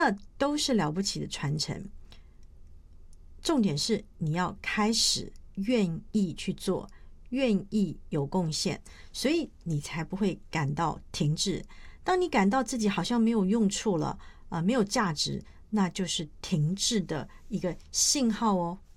都是了不起的传承。重点是你要开始愿意去做，愿意有贡献，所以你才不会感到停滞。当你感到自己好像没有用处了，没有价值，那就是停滞的一个信号哦。